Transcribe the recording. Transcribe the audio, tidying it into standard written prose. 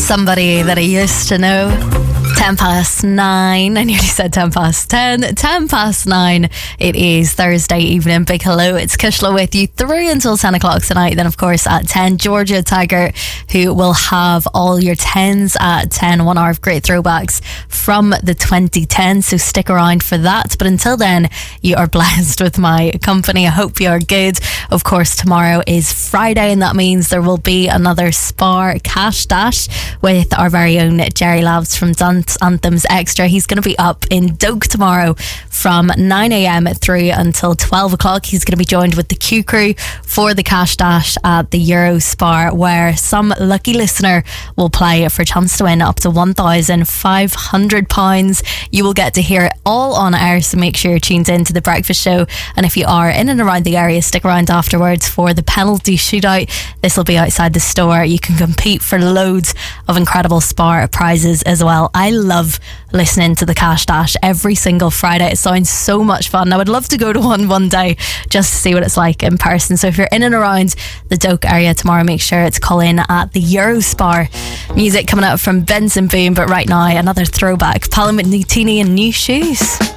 Somebody that I used to know. 9:10. I nearly said 10:10. 9:10. It is Thursday evening. Big hello. It's Kushla with you through until 10 o'clock tonight. Then, of course, at 10, Georgia Tiger, who will have all your 10s at 10. 1 hour of great throwbacks from the 2010s. So stick around for that. But until then, you are blessed with my company. I hope you are good. Of course, tomorrow is Friday, and that means there will be another Spar Cash Dash with our very own Jerry Labs from Dance Anthems Extra. He's going to be up in Doak tomorrow from 9 a.m. through until 12 o'clock. He's going to be joined with the Q Crew for the Cash Dash at the Euro Spar, where some lucky listener will play for a chance to win up to £1,500. You will get to hear it all on air, so make sure you're tuned in to the breakfast show. And if you are in and around the area, stick around afterwards for the penalty shootout. This will be outside the store. You can compete for loads of incredible Spar prizes as well. I love listening to the Cash Dash every single Friday. It sounds so much fun. I would love to go to one day just to see what it's like in person. So if you're in and around the Doak area tomorrow, make sure to call in at the Euro Spar. Music coming out from Benson Boone, but right now another throwback, Paolo Nutini and New Shoes.